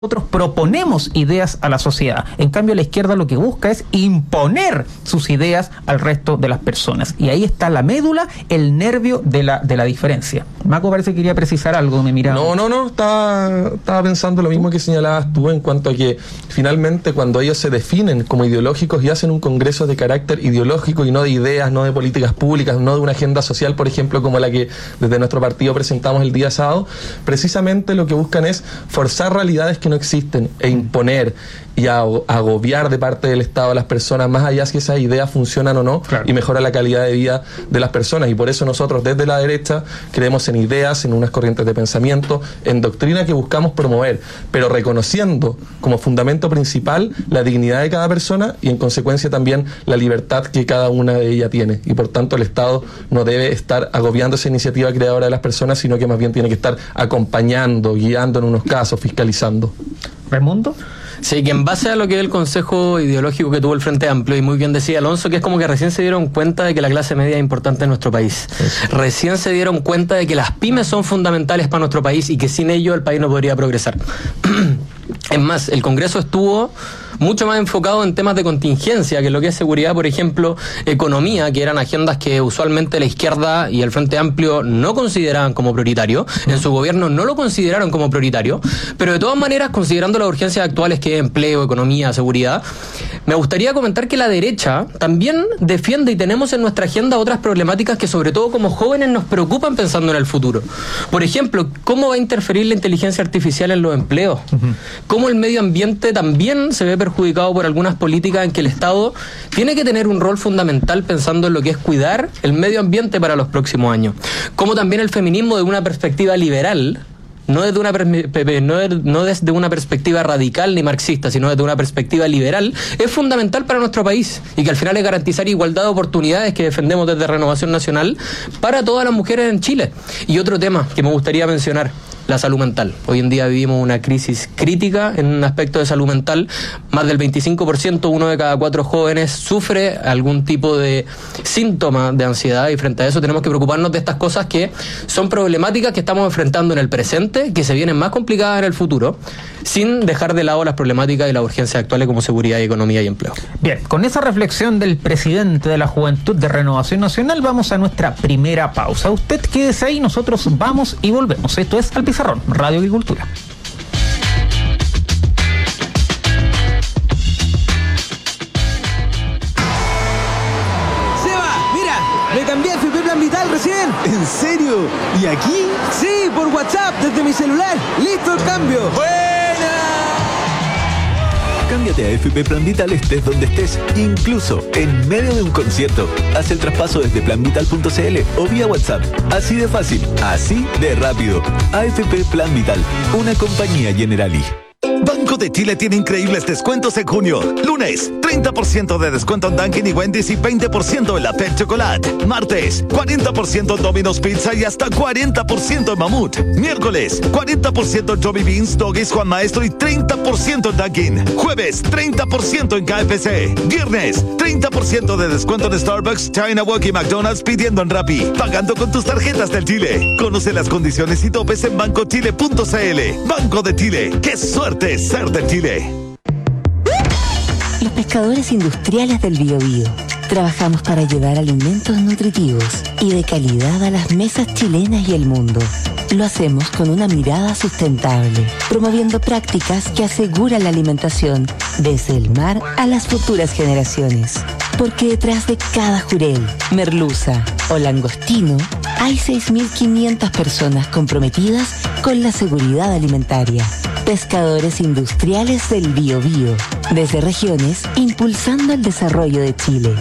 Nosotros proponemos ideas a la sociedad. En cambio, la izquierda lo que busca es imponer sus ideas al resto de las personas. Y ahí está la médula, el nervio de la diferencia. Maco parece que quería precisar algo, me miraba. No, estaba pensando lo mismo que señalabas tú en cuanto a que finalmente cuando ellos se definen como ideológicos y hacen un congreso de carácter ideológico y no de ideas, no de políticas públicas, no de una agenda social, por ejemplo, como la que desde nuestro partido presentamos el día sábado, precisamente lo que buscan es forzar realidades que no existen e imponer y agobiar de parte del Estado a las personas, más allá si esas ideas funcionan o no, claro, y mejora la calidad de vida de las personas. Y por eso nosotros desde la derecha creemos en ideas, en unas corrientes de pensamiento, en doctrina que buscamos promover, pero reconociendo como fundamento principal la dignidad de cada persona y en consecuencia también la libertad que cada una de ellas tiene. Y por tanto el Estado no debe estar agobiando esa iniciativa creadora de las personas, sino que más bien tiene que estar acompañando, guiando en unos casos, fiscalizando. ¿Raimundo? Sí, que en base a lo que es el consejo ideológico que tuvo el Frente Amplio, y muy bien decía Alonso, que es como que recién se dieron cuenta de que la clase media es importante en nuestro país. Recién se dieron cuenta de que las pymes son fundamentales para nuestro país y que sin ello el país no podría progresar. Es más, el Congreso estuvo mucho más enfocado en temas de contingencia, que lo que es seguridad, por ejemplo, economía, que eran agendas que usualmente la izquierda y el Frente Amplio no consideraban como prioritario. En su gobierno no lo consideraron como prioritario, pero de todas maneras, considerando las urgencias actuales que es empleo, economía, seguridad, me gustaría comentar que la derecha también defiende y tenemos en nuestra agenda otras problemáticas que sobre todo como jóvenes nos preocupan pensando en el futuro. Por ejemplo, ¿cómo va a interferir la inteligencia artificial en los empleos? ¿Cómo el medio ambiente también se ve perjudicado por algunas políticas en que el Estado tiene que tener un rol fundamental pensando en lo que es cuidar el medio ambiente para los próximos años? Cómo también el feminismo de una perspectiva liberal, no desde una perspectiva radical ni marxista, sino desde una perspectiva liberal, es fundamental para nuestro país y que al final es garantizar igualdad de oportunidades que defendemos desde Renovación Nacional para todas las mujeres en Chile. Y otro tema que me gustaría mencionar, la salud mental. Hoy en día vivimos una crisis crítica en un aspecto de salud mental. Más del 25%, 1 de cada 4 jóvenes sufre algún tipo de síntoma de ansiedad, y frente a eso tenemos que preocuparnos de estas cosas que son problemáticas que estamos enfrentando en el presente, que se vienen más complicadas en el futuro, sin dejar de lado las problemáticas y las urgencias actuales como seguridad, economía y empleo. Bien, con esa reflexión del presidente de la Juventud de Renovación Nacional, vamos a nuestra primera pausa. Usted quédese ahí, nosotros vamos y volvemos. Esto es Al Pizarrón, Radio Agricultura. Seba, mira, me cambié a FP Plan Vital recién. ¿En serio? ¿Y aquí? Sí, por WhatsApp, desde mi celular. ¡Listo el cambio! ¡Buena! Cámbiate a FP Plan Vital estés donde estés, incluso en medio de un concierto. Haz el traspaso desde planvital.cl o vía WhatsApp. Así de fácil, así de rápido. AFP Plan Vital, una compañía Generali. Banco de Chile tiene increíbles descuentos en junio. Lunes, 30% de descuento en Dunkin' y Wendy's y 20% en la Pep Chocolate. Martes, 40% en Domino's Pizza y hasta 40% en Mamut. Miércoles, 40% en Johnny Beans, Doggies, Juan Maestro y 30% en Dunkin'. Jueves, 30% en KFC. Viernes, 30% de descuento en Starbucks, China Walk y McDonald's pidiendo en Rappi. Pagando con tus tarjetas del Chile. Conoce las condiciones y topes en bancochile.cl. Banco de Chile. ¡Qué suerte ser de Chile! Los pescadores industriales del Biobío. Trabajamos para llevar alimentos nutritivos y de calidad a las mesas chilenas y el mundo. Lo hacemos con una mirada sustentable, promoviendo prácticas que aseguran la alimentación desde el mar a las futuras generaciones. Porque detrás de cada jurel, merluza o langostino hay 6.500 personas comprometidas con la seguridad alimentaria. Pescadores industriales del Biobío, desde regiones impulsando el desarrollo de Chile.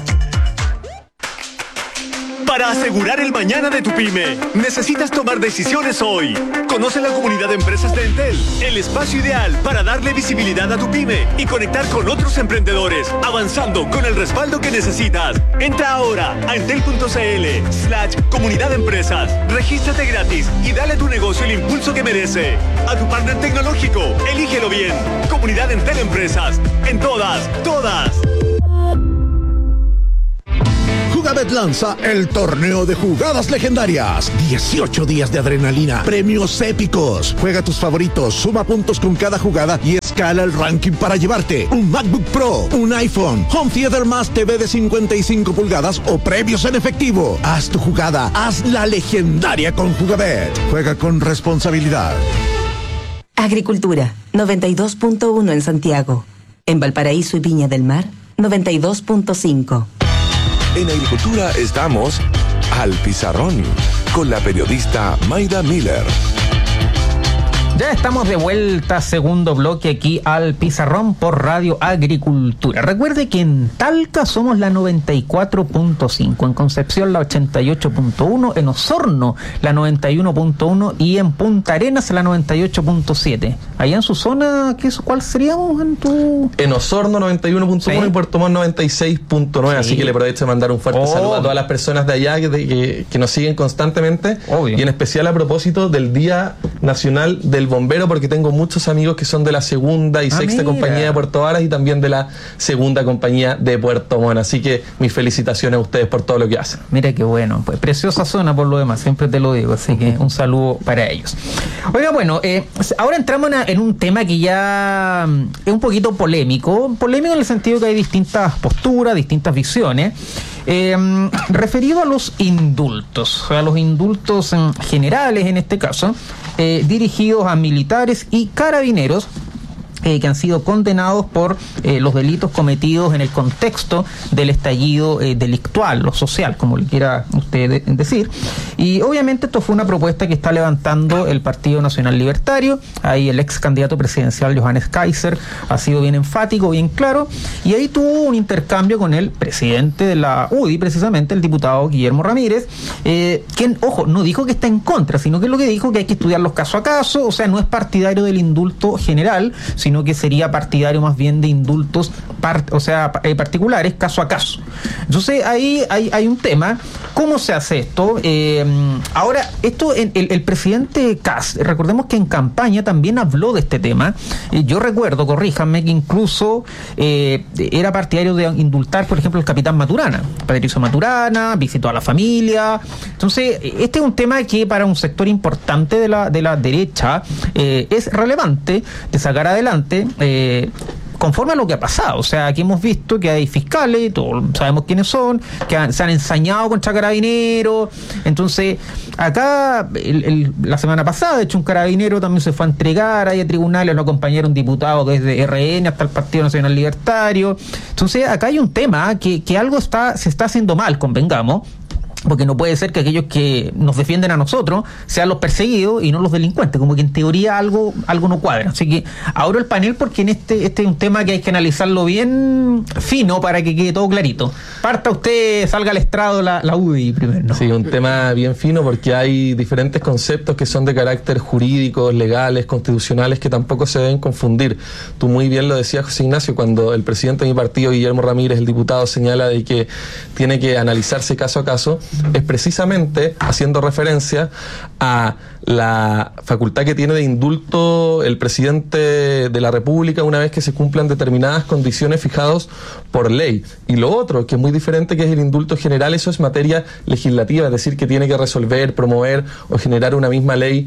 Para asegurar el mañana de tu pyme, necesitas tomar decisiones hoy. Conoce la comunidad de empresas de Entel, el espacio ideal para darle visibilidad a tu pyme y conectar con otros emprendedores, avanzando con el respaldo que necesitas. Entra ahora a entel.cl/comunidad de empresas. Regístrate gratis y dale a tu negocio el impulso que merece. A tu partner tecnológico, elígelo bien. Comunidad Entel Empresas. En todas. Jugabet lanza el torneo de jugadas legendarias. 18 días de adrenalina, premios épicos. Juega tus favoritos, suma puntos con cada jugada y escala el ranking para llevarte un MacBook Pro, un iPhone, Home Theater más TV de 55 pulgadas o premios en efectivo. Haz tu jugada, hazla legendaria con Jugabet. Juega con responsabilidad. Agricultura, 92.1 en Santiago. En Valparaíso y Viña del Mar, 92.5. En Agricultura estamos al pizarrón con la periodista Mayda Miller. Ya estamos de vuelta, segundo bloque aquí al pizarrón por Radio Agricultura. Recuerde que en Talca somos la 94.5, en Concepción la 88.1, en Osorno la 91.1 y en Punta Arenas la 98.7. Allá en su zona, ¿cuál seríamos en tu...? En Osorno 91.1 sí. Y Puerto Montt 96.9, sí. Así que le aprovecho de mandar un fuerte saludo a todas las personas de allá que nos siguen constantemente. Obvio. Y en especial a propósito del Día Nacional del Bombero, porque tengo muchos amigos que son de la segunda y sexta compañía de Puerto Varas y también de la segunda compañía de Puerto Montt. Así que mis felicitaciones a ustedes por todo lo que hacen. Mira qué bueno, pues preciosa zona por lo demás, siempre te lo digo, así que un saludo para ellos. Oiga, bueno, ahora entramos en un tema que ya es un poquito polémico en el sentido que hay distintas posturas, distintas visiones. Referido a los indultos generales en este caso, dirigidos a militares y carabineros que han sido condenados por los delitos cometidos en el contexto del estallido delictual o social, como le quiera usted decir. Y obviamente esto fue una propuesta que está levantando el Partido Nacional Libertario. Ahí el ex candidato presidencial Johannes Kaiser ha sido bien enfático, bien claro, y ahí tuvo un intercambio con el presidente de la UDI, precisamente el diputado Guillermo Ramírez, quien, ojo, no dijo que está en contra, sino que lo que dijo que hay que estudiarlos caso a caso, o sea, no es partidario del indulto general, sino que sería partidario más bien de indultos particulares, caso a caso. Entonces ahí hay un tema. ¿Cómo se hace esto? Ahora, el presidente Kast, recordemos que en campaña también habló de este tema. Yo recuerdo, corríjanme, que incluso era partidario de indultar, por ejemplo, el capitán Maturana. Patricio Maturana, visitó a la familia. Entonces, este es un tema que para un sector importante de la derecha es relevante de sacar adelante, conforme a lo que ha pasado. O sea, aquí hemos visto que hay fiscales, todos sabemos quiénes son, que se han ensañado contra carabineros. Entonces, acá, la semana pasada, de hecho, un carabinero también se fue a entregar ahí a tribunales, lo acompañaron diputados desde RN hasta el Partido Nacional Libertario. Entonces, acá hay un tema que algo se está haciendo mal, convengamos. Porque no puede ser que aquellos que nos defienden a nosotros sean los perseguidos y no los delincuentes, como que en teoría algo no cuadra. Así que abro el panel porque en este es un tema que hay que analizarlo bien fino para que quede todo clarito. Parta usted, salga al estrado la UDI primero, ¿no? Sí, un tema bien fino porque hay diferentes conceptos que son de carácter jurídico, legales, constitucionales, que tampoco se deben confundir. Tú muy bien lo decías, José Ignacio, cuando el presidente de mi partido, Guillermo Ramírez, el diputado, señala de que tiene que analizarse caso a caso, es precisamente haciendo referencia a la facultad que tiene de indulto el presidente de la República una vez que se cumplan determinadas condiciones fijadas por ley. Y lo otro, que es muy diferente, que es el indulto general, eso es materia legislativa, es decir, que tiene que resolver, promover o generar una misma ley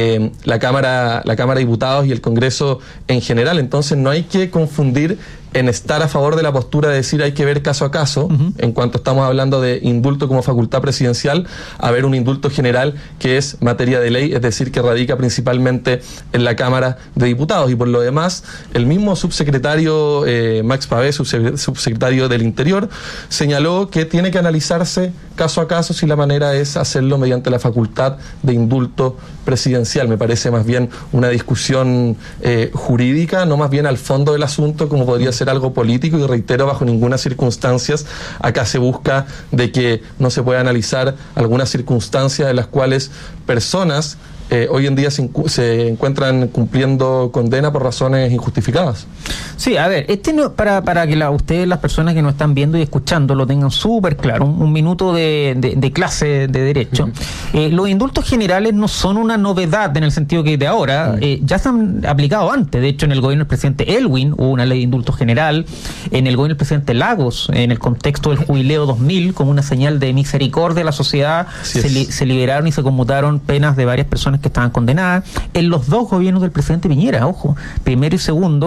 la Cámara de Diputados y el Congreso en general. Entonces no hay que confundir en estar a favor de la postura de decir hay que ver caso a caso, en cuanto estamos hablando de indulto como facultad presidencial, a ver un indulto general que es materia de ley, es decir, que radica principalmente en la Cámara de Diputados. Y por lo demás, el mismo subsecretario Max Pavé, subsecretario del Interior, señaló que tiene que analizarse caso a caso si la manera es hacerlo mediante la facultad de indulto presidencial. Me parece más bien una discusión jurídica, no más bien al fondo del asunto, como podría ser algo político, y reitero, bajo ninguna circunstancia acá se busca de que no se pueda analizar algunas circunstancias en las cuales personas hoy en día se encuentran cumpliendo condena por razones injustificadas. Sí, a ver, para que ustedes, las personas que nos están viendo y escuchando, lo tengan súper claro, un minuto de clase de derecho. Los indultos generales no son una novedad en el sentido que de ahora, ya se han aplicado antes. De hecho, en el gobierno del presidente Elwin hubo una ley de indulto general, en el gobierno del presidente Lagos, en el contexto del jubileo 2000, como una señal de misericordia a la sociedad, se liberaron y se conmutaron penas de varias personas que estaban condenadas. En los dos gobiernos del presidente Piñera, ojo, primero y segundo,